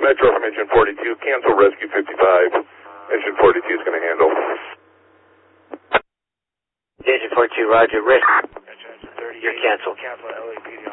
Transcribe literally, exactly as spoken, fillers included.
Metro from engine forty-two, cancel rescue fifty-five. Engine forty-two is going to handle. Engine forty-two, roger. Risk. You're canceled. Cancel L A P D.